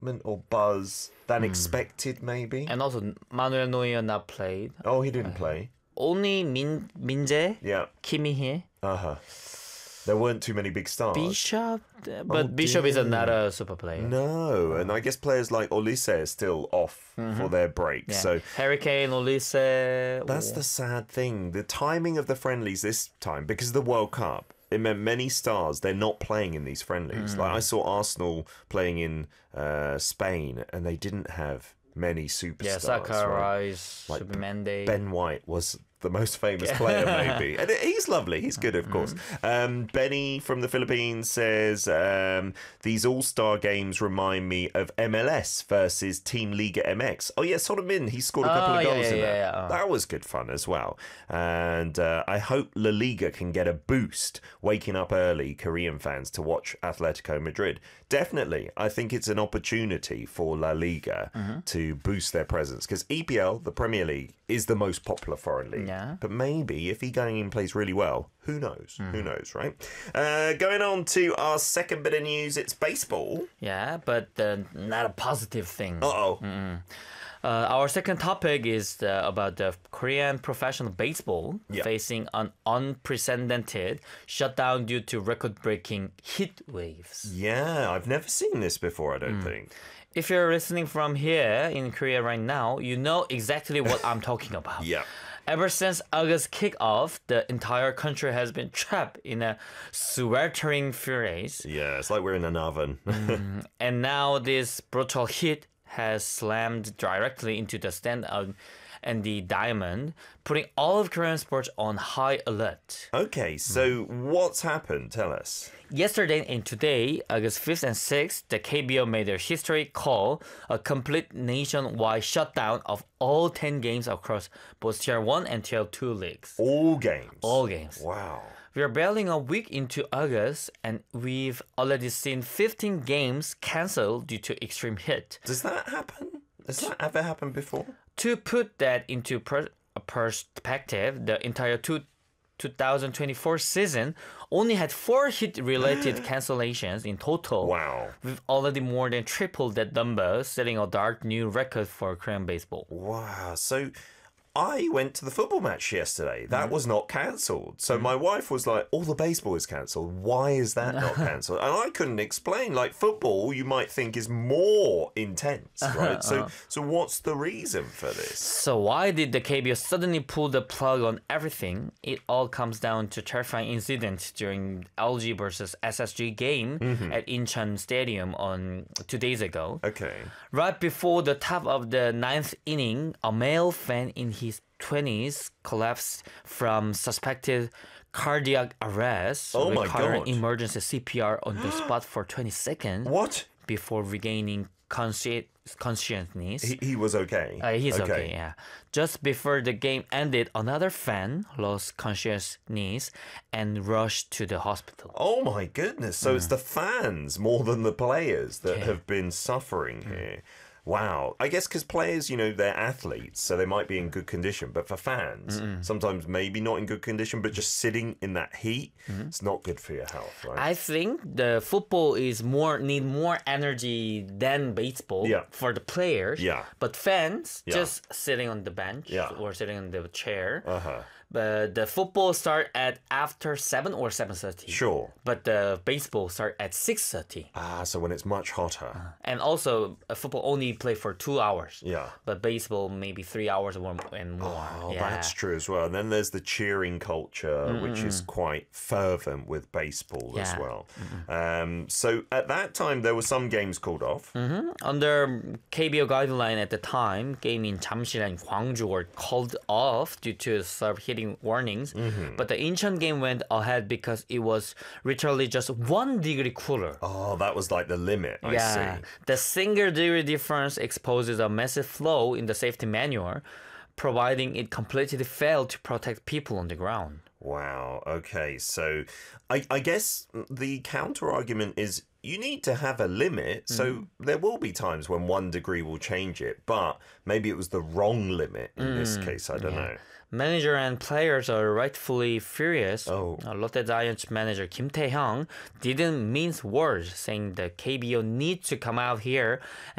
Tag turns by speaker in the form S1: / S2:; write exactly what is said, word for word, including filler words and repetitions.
S1: excitement or buzz than expected, maybe.
S2: And also, Manuel Neuer not played.
S1: Oh, he didn't play.
S2: Only Min Minje,
S1: Yeah.
S2: Kimi Hee,
S1: Uh huh. There weren't too many big stars.
S2: Bishop, but
S1: Oh,
S2: Bishop is
S1: dear.
S2: not a super player.
S1: No, and I guess players like Olise are still off for their break.
S2: Yeah.
S1: So
S2: Harry Kane, Olise.
S1: that's the sad thing. The timing of the friendlies this time, because of the World Cup, it meant many stars, they're not playing in these friendlies. Like I saw Arsenal playing in uh, Spain, and they didn't have many superstars.
S2: Yeah, Saka,
S1: right?
S2: Rice,
S1: Like
S2: Subimendi.
S1: Ben White was the most famous player, maybe. And he's lovely. He's good, of course. Um, Benny from the Philippines says, um, these all-star games remind me of M L S versus Team Liga M X. Oh, yeah, Son Min, he scored a couple
S2: Oh,
S1: of
S2: yeah,
S1: goals
S2: yeah,
S1: in
S2: yeah,
S1: that.
S2: yeah. Oh.
S1: That was good fun as well. And uh, I hope La Liga can get a boost waking up early, Korean fans, to watch Atletico Madrid. Definitely. I think it's an opportunity for La Liga to boost their presence because E P L, the Premier League, is the most popular foreign league.
S2: Yeah.
S1: But maybe if he going in plays really well, who knows? Who knows, right? Uh, going on to our second bit of news, it's baseball.
S2: Yeah, but uh, not a positive thing.
S1: Uh-oh.
S2: Uh, our second topic is uh, about the Korean professional baseball
S1: Yeah.
S2: facing an unprecedented shutdown due to record-breaking heat waves.
S1: Yeah, I've never seen this before, I don't think.
S2: If you're listening from here in Korea right now, you know exactly what I'm talking about.
S1: Yeah.
S2: Ever since August kickoff, the entire country has been trapped in a sweltering furious.
S1: Yeah, it's like we're in an oven.
S2: And now this brutal heat has slammed directly into the stand of and the diamond, putting all of Korean sports on high alert.
S1: Okay, so what's happened? Tell us.
S2: Yesterday and today, August fifth and sixth, the K B O made their history call a complete nationwide shutdown of all ten games across both Tier one and Tier two leagues.
S1: All games.
S2: All games.
S1: Wow.
S2: We are barely a week into August, and we've already seen fifteen games cancelled due to extreme heat.
S1: Does that happen? Has that ever happened before?
S2: To put that into per- perspective, the entire two, 2024 season only had four heat-related cancellations in total.
S1: Wow.
S2: We've already more than tripled that number, setting a dark new record for Korean baseball.
S1: Wow. So I went to the football match yesterday. That was not cancelled. So my wife was like, all the baseball is cancelled. Why is that not cancelled? And I couldn't explain. Like football, you might think is more intense, right? So so what's the reason for this?
S2: So why did the K B O suddenly pull the plug on everything? It all comes down to terrifying incident during L G versus S S G game at Incheon Stadium on two days ago.
S1: Okay.
S2: Right before the top of the ninth inning, a male fan in his twenties collapsed from suspected cardiac arrest,
S1: Oh my
S2: requiring
S1: God.
S2: emergency C P R on the spot for twenty seconds
S1: What?
S2: before regaining consci- consciousness.
S1: He, he was okay.
S2: Uh, he's okay. yeah. Just before the game ended, another fan lost consciousness and rushed to the hospital.
S1: Oh my goodness. So it's the fans more than the players that
S2: Yeah.
S1: have been suffering here. Wow. I guess because players, you know, they're athletes, so they might be in good condition. But for fans, sometimes maybe not in good condition, but just sitting in that heat, it's not good for your health, right?
S2: I think the football is more need more energy than baseball
S1: Yeah.
S2: for the players.
S1: Yeah.
S2: But fans
S1: Yeah.
S2: just sitting on the bench
S1: Yeah.
S2: or sitting on the chair.
S1: Uh-huh.
S2: But the football start at after seven or seven thirty.
S1: Sure.
S2: But the baseball start at six thirty.
S1: Ah, so when it's much hotter.
S2: And also, uh, football only play for two hours.
S1: Yeah.
S2: But baseball maybe three hours or and more.
S1: Oh,
S2: yeah.
S1: that's true as well. And then there's the cheering culture, which is quite fervent with baseball as
S2: Yeah.
S1: well. Um, so at that time, there were some games called off.
S2: Under K B O guideline at the time, game in Jamsil and Gwangju were called off due to serve hitting warnings. But the Incheon game went ahead because it was literally just one degree cooler.
S1: Oh, that was like the limit, I
S2: yeah,
S1: see.
S2: the single degree difference exposes a massive flaw in the safety manual, providing it completely failed to protect people on the ground.
S1: Wow. Okay. So I, I guess the counter argument is you need to have a limit. So
S2: Mm.
S1: there will be times when one degree will change it, but maybe it was the wrong limit in this
S2: Mm.
S1: case. I don't know.
S2: Manager and players are rightfully furious.
S1: Oh.
S2: Uh, Lotte Giants manager Kim Tae-hyung didn't mince words, saying the K B O needs to come out here